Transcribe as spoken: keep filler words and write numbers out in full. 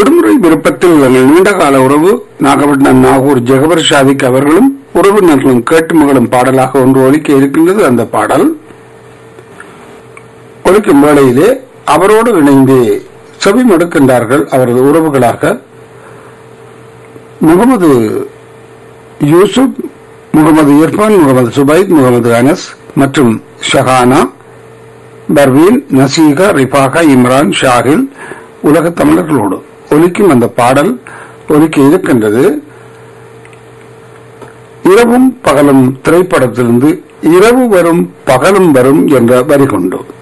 விடுமுறை விருப்பத்தில் எங்கள் நீண்டகால உறவு நாகப்பட்டினம் நாகூர் ஜெகபர் ஷாதிக் அவர்களும் உறவினர்களும் கேட்டு மகளும் பாடலாக ஒன்று ஒலிக்க இருக்கின்றது. அந்த பாடல் ஒலிக்கும் வேளையிலே அவரோடு இணைந்து செவி மடுக்கின்றார்கள் அவரது உறவுகளாக முகமது யூசுப், முகமது இர்பான், முகமது சுபைத், முகமது அனஸ் மற்றும் ஷஹானா, பர்வீன், நசீகா, ரிபாகா, இம்ரான், ஷாஹில் உலக தமிழர்களோடு ஒலிக்கும் அந்த பாடல் ஒலிக்க இருக்கின்றது. இரவும் பகலும் திரைப்படத்திலிருந்து இரவு வரும் பகலும் வரும் என்ற வரி கொண்டு